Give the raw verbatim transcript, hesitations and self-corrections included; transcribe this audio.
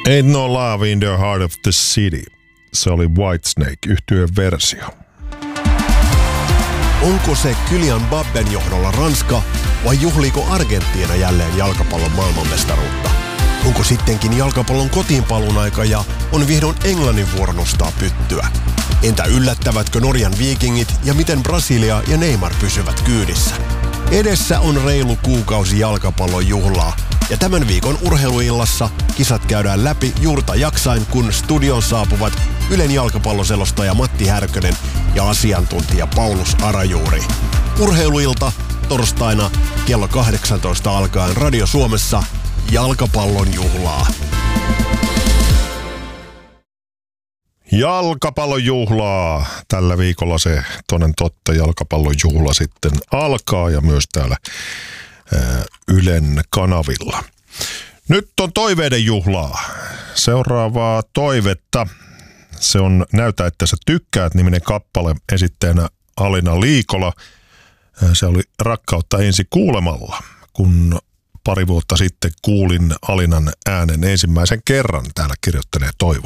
Ain't No Love in the Heart of the City. Se oli Whitesnake -yhtyeen versio. Onko se Kylian Mbappen johdolla Ranska vai juhliiko Argentiina jälleen jalkapallon maailmanmestaruutta? Onko sittenkin jalkapallon kotiinpaluun aika ja on vihdoin Englannin vuoro nostaa pyttyä? Entä yllättävätkö Norjan Vikingit ja miten Brasilia ja Neymar pysyvät kyydissä? Edessä on reilu kuukausi jalkapallon juhlaa ja tämän viikon urheiluillassa kisat käydään läpi juurta jaksain, kun studioon saapuvat Ylen jalkapalloselostaja Matti Härkönen ja asiantuntija Paulus Arajuuri. Urheiluilta torstaina kello kahdeksantoista alkaen Radio Suomessa jalkapallon juhlaa. Jalkapallon juhlaa. Tällä viikolla se toden totta jalkapallon juhla sitten alkaa ja myös täällä ää, Ylen kanavilla. Nyt on toiveiden juhlaa. Seuraavaa toivetta. Se on Näytä, että sä tykkäät -niminen kappale, esittäjänä Alina Liikola. Se oli Rakkautta ensi kuulemalla, kun pari vuotta sitten kuulin Alinan äänen ensimmäisen kerran. Täällä kirjoittelee Toivo.